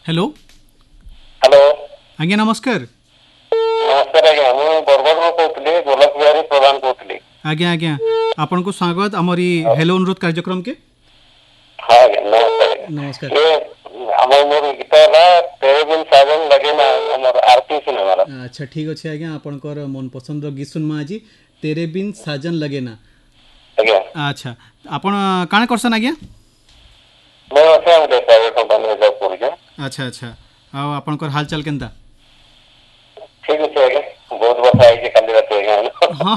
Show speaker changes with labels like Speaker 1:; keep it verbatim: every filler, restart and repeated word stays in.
Speaker 1: Hello
Speaker 2: hello
Speaker 1: आज्ञा नमस्कार।
Speaker 2: नमस्कार आज्ञा मु बरगढ़ रो कहतली गोलक बिहारी प्रधान कहतली।
Speaker 1: आज्ञा आज्ञा आपन को स्वागत हमरी हेलो अनुरोध कार्यक्रम के।
Speaker 2: हाँ आज्ञा नमस्कार
Speaker 1: नमस्कार।
Speaker 2: आज्ञा ये हमर मोर गीत ला तेरे बिन साजन लगे ना हमर आरती सिनेमा रा।
Speaker 1: अच्छा ठीक अच्छे आज्ञा आपनकर मन पसंद गीत सुनमा आज तेरे बिन साजन लगे ना।
Speaker 2: आज्ञा
Speaker 1: अच्छा आपन काण करसन आज्ञा?
Speaker 2: मैं अच्छा हम प्राइवेट कंपनी में जॉब करू छे।
Speaker 1: अच्छा अच्छा आ आपनकर हाल चाल केनता?
Speaker 2: ठीक है आज्ञा बहुत बता है कि खाली रहते हैं।
Speaker 1: हाँ